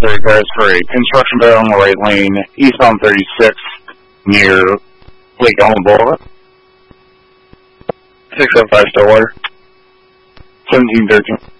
10-3 guys for a construction barrel on the right lane, eastbound 36 near Lake Elm Boulevard. 605 Stillwater. 1713.